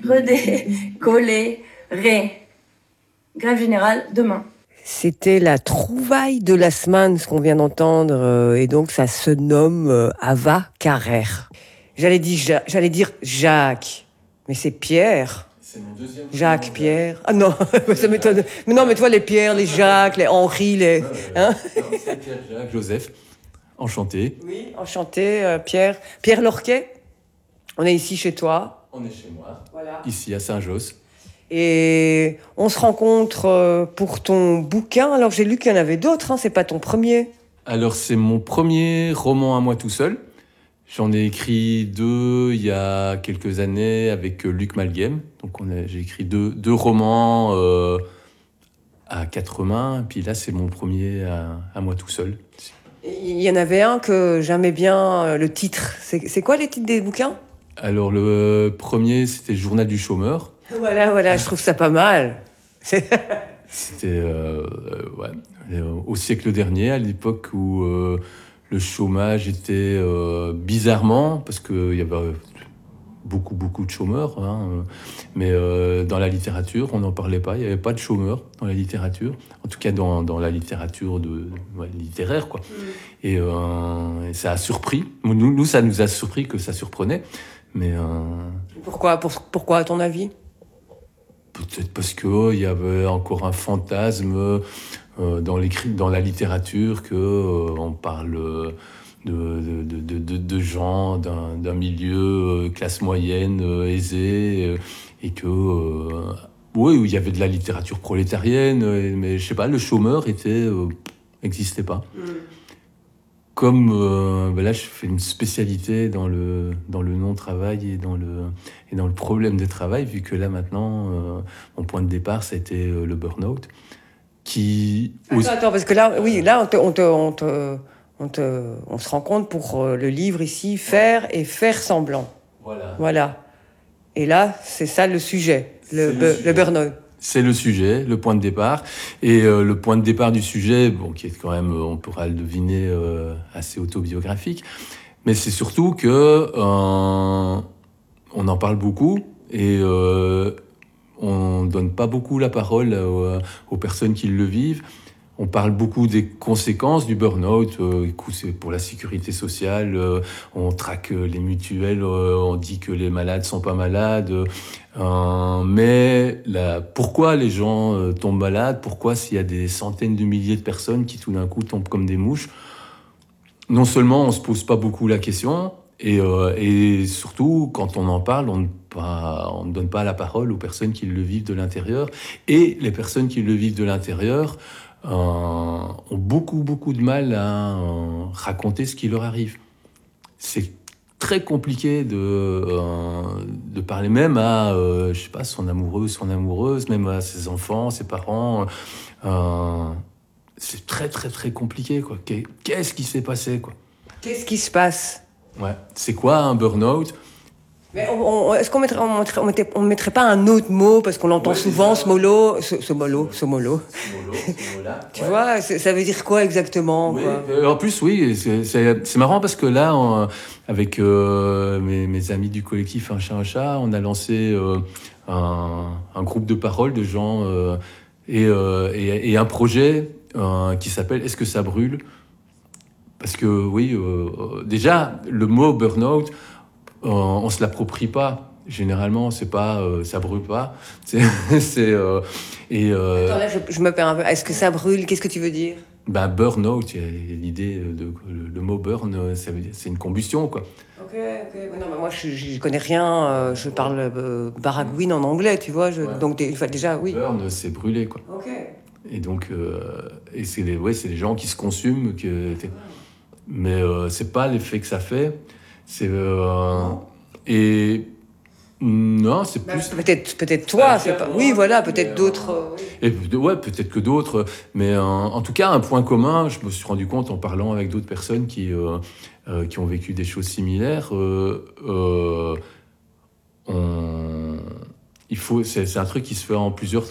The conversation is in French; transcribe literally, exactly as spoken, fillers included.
redé, collé, ré. Grève générale demain. C'était la trouvaille de la semaine, ce qu'on vient d'entendre, euh, et donc ça se nomme euh, Ava Carrère. J'allais dire, Ja- j'allais dire Jacques, mais c'est Pierre. C'est mon deuxième. Jacques, Pierre. Ah non, ça m'étonne. Mais non, mais toi, les Pierre, les Jacques, les Henri, les. Ouais, ouais, Hein non, c'est Pierre, Jacques, Joseph. Enchanté. Oui, enchanté, euh, Pierre. Pierre Lorquet. On est ici chez toi. On est chez moi. Voilà. Ici à Saint-Josse. Et on se rencontre euh, pour ton bouquin. Alors j'ai lu qu'il y en avait d'autres, hein, c'est pas ton premier. Alors c'est mon premier roman à moi tout seul. J'en ai écrit deux il y a quelques années avec euh, Luc Malguem. Donc on a, j'ai écrit deux, deux romans euh, à quatre mains. Et puis là c'est mon premier à, à moi tout seul. Il y en avait un que j'aimais bien, euh, le titre. C'est, c'est quoi les titres des bouquins ? Alors le premier c'était le Journal du chômeur. Voilà, voilà, je trouve ça pas mal. C'est- C'était euh, euh, ouais, euh, au siècle dernier, à l'époque où euh, le chômage était euh, bizarrement, parce qu'il y avait beaucoup, beaucoup de chômeurs, hein, euh, mais euh, dans la littérature, on n'en parlait pas, il n'y avait pas de chômeurs dans la littérature, en tout cas dans, dans la littérature de, ouais, littéraire, quoi. Et, euh, et ça a surpris, nous, nous, ça nous a surpris que ça surprenait, mais... Euh, Pourquoi, pour- pourquoi, à ton avis ? Peut-être parce qu'il y avait encore un fantasme euh, dans, l'écrit, dans la littérature que euh, on parle de, de, de, de, de gens d'un, d'un milieu euh, classe moyenne euh, aisée euh, et que euh, oui, il y avait de la littérature prolétarienne, euh, mais je sais pas, le chômeur était euh, n'existait pas. Mm. Comme euh, ben là, je fais une spécialité dans le dans le non-travail et dans le et dans le problème de travail, vu que là maintenant, euh, mon point de départ, c'était euh, le burn-out, qui. Attends, attends, parce que là, oui, là, on te, on te, on te, on te- on se rend compte pour euh, le livre ici, faire et faire semblant. Voilà. Voilà. Et là, c'est ça le sujet, le, C'est le bu- sujet. le burn-out. C'est le sujet, le point de départ. Et euh, le point de départ du sujet, bon, qui est quand même, euh, on pourra le deviner, euh, assez autobiographique, mais c'est surtout que euh, on en parle beaucoup et euh, on donne pas beaucoup la parole aux, aux personnes qui le vivent. On parle beaucoup des conséquences du burn-out, euh, c'est pour la sécurité sociale, euh, on traque les mutuelles, euh, on dit que les malades sont pas malades, euh, mais la, pourquoi les gens euh, tombent malades, pourquoi s'il y a des centaines de milliers de personnes qui tout d'un coup tombent comme des mouches, non seulement on se pose pas beaucoup la question, et, euh, et surtout quand on en parle, on ne, pas, on ne donne pas la parole aux personnes qui le vivent de l'intérieur, et les personnes qui le vivent de l'intérieur Euh, ont beaucoup, beaucoup de mal à euh, raconter ce qui leur arrive. C'est très compliqué de, euh, de parler même à, euh, je sais pas, son amoureux, son amoureuse, même à ses enfants, ses parents. Euh, c'est très, très, très compliqué, quoi. Qu'est-ce qui s'est passé, quoi? Qu'est-ce qui se passe ? Ouais. C'est quoi un burn-out? Mais on, on, est-ce qu'on mettrait, on mettrait, on mettrait, on mettrait pas un autre mot, parce qu'on l'entend Ouais, souvent, ça. ce mot-là, ce, ce mot-là, ce mot-là. Tu Ouais. vois, c'est- ça veut dire quoi exactement, Oui, quoi ? euh, en plus, oui, c'est, c'est, c'est marrant parce que là, on- avec euh, mes, mes amis du collectif Un chat, un chat, on a lancé euh, un, un groupe de parole de gens euh, et, euh, et, et un projet euh, qui s'appelle Est-ce que ça brûle ? Parce que oui, euh, déjà, le mot burn-out, euh, on se l'approprie pas. Généralement, c'est pas, euh, ça brûle pas. C'est, c'est euh, et euh, Attends, là, je, je me perds un peu. Est-ce que ça brûle ? Qu'est-ce que tu veux dire ? ben burn-out, il y a l'idée de le, le mot burn, ça veut dire, c'est une combustion, quoi. Ok, ok. Non, mais moi, je, je connais rien. euh, je parle euh, baragouine en anglais, tu vois. Je, Ouais. Donc, des- enfin, déjà, oui. Burn, c'est brûler, quoi. Ok. Et donc, euh, et c'est les, ouais, c'est les gens qui se consument, que, mais euh, c'est pas l'effet que ça fait. C'est euh, et non, c'est Bah, plus. peut-être, peut-être toi. Ah, C'est pas... moi, Oui, voilà. Peut-être mais, d'autres. euh, euh, oui. Et de- ouais, peut-être que d'autres, mais euh, en tout cas, un point commun, je me suis rendu compte en parlant avec d'autres personnes qui, euh, euh, qui ont vécu des choses similaires. Euh, euh, on... Il faut, c'est, c'est un truc qui se fait en plusieurs